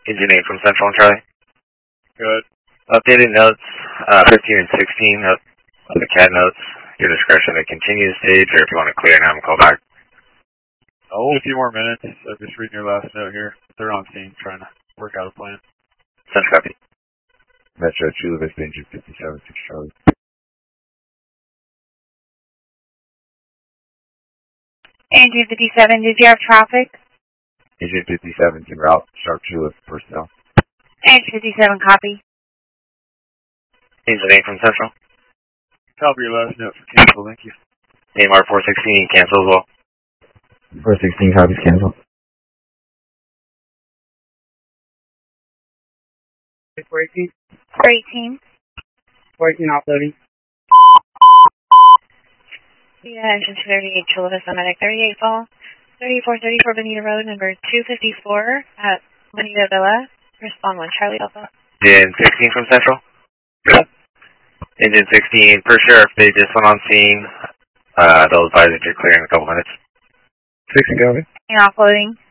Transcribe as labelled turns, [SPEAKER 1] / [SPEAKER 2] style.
[SPEAKER 1] Engine 8 from Central and Charlie.
[SPEAKER 2] Good.
[SPEAKER 1] Updated notes, 15 and 16 of the CAD notes. Your discretion to continue the stage, or if you want to clear and have them call back.
[SPEAKER 2] I'll hold a few more minutes. I'm just reading your last note here. They're on scene trying to work out a plan.
[SPEAKER 1] Sense copy.
[SPEAKER 3] Metro Chula Vista Engine 57, 6 Charlie.
[SPEAKER 4] Engine 57, did you have traffic?
[SPEAKER 3] Engine 57 en route, Sharp Chula personnel.
[SPEAKER 4] Engine 57, copy.
[SPEAKER 1] Engine 8 from Central.
[SPEAKER 2] Copy your last note for cancel, thank you.
[SPEAKER 1] AMR 416, cancel as well.
[SPEAKER 3] 416 copies cancel.
[SPEAKER 5] 418.
[SPEAKER 4] 418.
[SPEAKER 5] 418 offloading.
[SPEAKER 4] Yeah, engine 38, Chula Vista, medic 38 fall. 3434 Bonita Road, number 254 at Bonita Villa. Respond 1, Charlie Alpha.
[SPEAKER 1] Engine 16 from Central.
[SPEAKER 2] Good.
[SPEAKER 1] Engine 16, per sheriff, they just went on scene. They'll advise that you're clear in a couple minutes.
[SPEAKER 3] 60 copy.
[SPEAKER 4] And offloading.